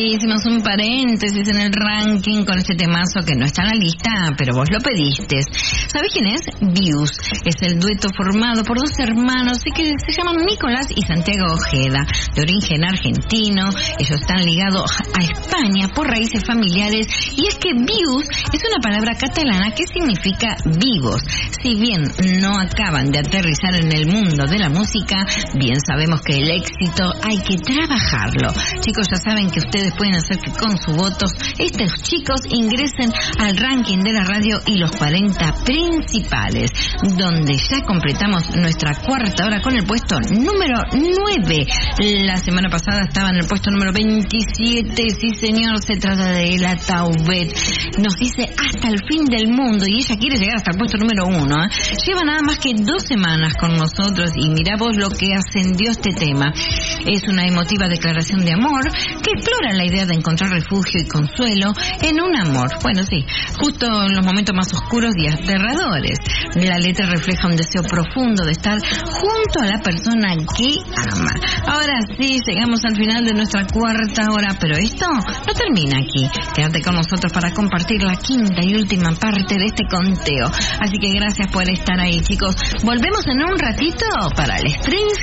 Hicimos un paréntesis en el ranking con este temazo que no está en la lista, pero vos lo pediste. ¿Sabés quién es? Views. Es el dueto formado por dos hermanos que se llaman Nicolás y Santiago Ojeda, de origen argentino. Ellos están ligados a España por raíces familiares, y es que views es una palabra catalana que significa vivos. Si bien no acaban de aterrizar en el mundo de la música, bien sabemos que el éxito hay que trabajarlo. Chicos, ya saben que ustedes pueden hacer que con sus votos estos chicos ingresen al ranking de la radio y los 40 principales, donde ya completamos nuestra cuarta hora con el puesto número 9. La semana pasada estaba en el puesto número 27, sí señor, se trata de la Tauvet. Nos dice hasta el fin del mundo y ella quiere llegar hasta el puesto número 1. Lleva nada más que 2 semanas con nosotros y mirá vos lo que ascendió este tema. Es una emotiva declaración de amor que explora la idea de encontrar refugio y consuelo en un amor. Bueno, sí, justo en los momentos más oscuros y aterradores. La letra refleja un deseo profundo de estar junto a la persona que ama. Ahora sí, llegamos al final de nuestra cuarta hora, pero esto no termina aquí. Quédate con nosotros para compartir la quinta y última parte de este conteo. Así que gracias por estar ahí, chicos. Volvemos en un ratito para el stream